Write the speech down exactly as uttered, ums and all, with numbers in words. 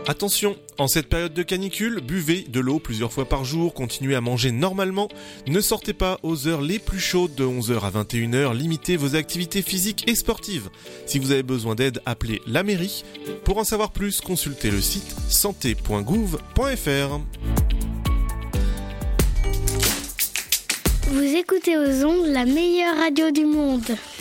Attention, en cette période de canicule, buvez de l'eau plusieurs fois par jour, continuez à manger normalement, ne sortez pas aux heures les plus chaudes de onze heures à vingt et une heures, limitez vos activités physiques et sportives. Si vous avez besoin d'aide, appelez la mairie. Pour en savoir plus, consultez le site santé point gouv point f r. Vous écoutez aux ondes la meilleure radio du monde.